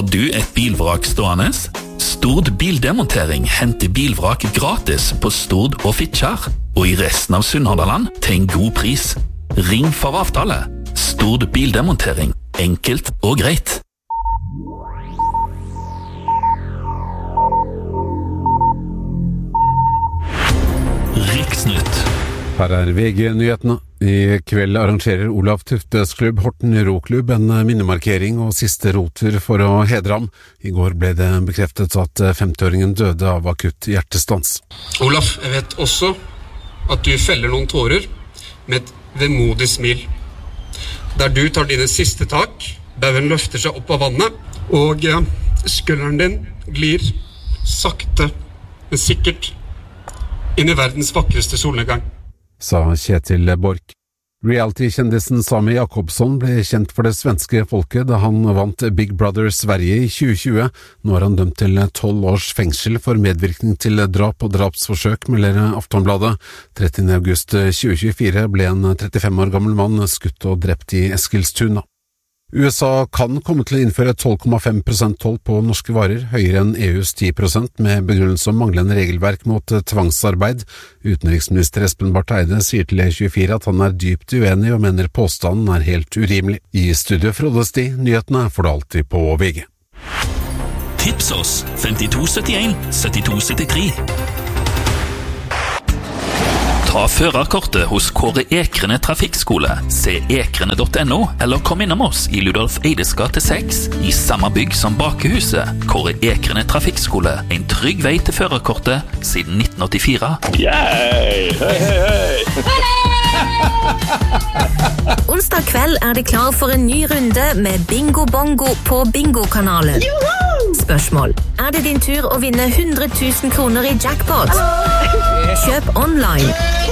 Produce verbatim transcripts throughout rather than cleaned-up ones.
du et bilvrak stående? Stord Bildemontering henter bilvrak gratis på Stord og Fitjar, og i resten av Sunnhordland til en god pris. Ring for avtale. Stord Bildemontering. Enkelt og greit. Riksnytt. Her er V G-nyhetene. I kveld arrangerer Olav Tuftes klubb Horten Roklubb en minnemarkering og siste rotur for å hedre ham. I går ble det bekreftet at femtiåringen døde av akutt hjertestans. Olav, jeg vet også at du feller noen tårer med et vemodig smil. Der du tar dine siste tak, baugen løfter seg opp av vannet, og skulderen din glir sakte, men sikkert inn i verdens vakreste solnedgang. Sa Kjetil Borch. Reality-kjendisen Sami Jakobsson ble kjent for det svenske folket da han vant Big Brother Sverige i tjue tjue. Nå er han dømt til tolv års fengsel for medvirkning til drap og drapsforsøk, melder Aftonbladet. trettiende august tjue tjuefire ble en trettifem år gammel mann skutt og drept i Eskilstuna. U S A kan komme til å innføre tolv komma fem prosent toll på norske varer, høyere enn E U's ti prosent, med begrunnelse om manglende regelverk mot tvangsarbeid. Utenriksminister Espen Barth Eide sier til E tjuefire at han er dypt uenig og mener påstanden er helt urimelig. I studio Frode Sti, nyhetene får du alltid på V G. Tips oss femtito syttien syttito syttitre. Ta førerkortet hos Kåre Ekrene Trafikkskole. Se ekrene punktum no, eller kom innom oss i Ludolf Eides gate seks, i samme bygg som Bakehuset. Kåre Ekrene Trafikkskole, en trygg vei til førerkortet siden nitten åttifire. Yay! Hei, hei, hei! Onsdag kveld er det klar for en ny runde med Bingo Bongo på Bingo-kanalen. Spørsmål: er det din tur å vinne hundre tusen kroner i jackpot? Kjøp online.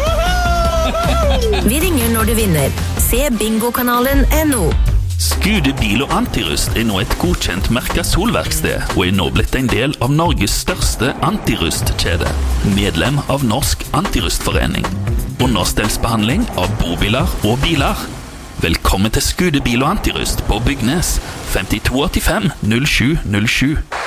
Vi ringer når du vinner. Se bingokanalen punktum no. Skude Bil og Antirust er nå et godkjent merket solverksted, og er nå blitt en del av Norges største antirustkjede. Medlem av Norsk Antirustforening. Understellsbehandling av bobiler og biler. Velkommen til Skude Bil og Antirust på Bygnes, femtito åttifem null sju null sju.